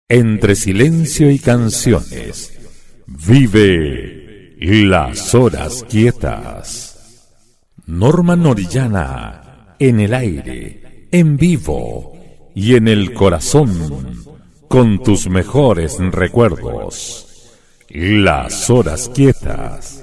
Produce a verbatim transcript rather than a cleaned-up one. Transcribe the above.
Entre silencio y canciones, vive Las Horas Quietas. Norman Orellana, en el aire, en vivo y en el corazón, con tus mejores recuerdos. Las Horas Quietas.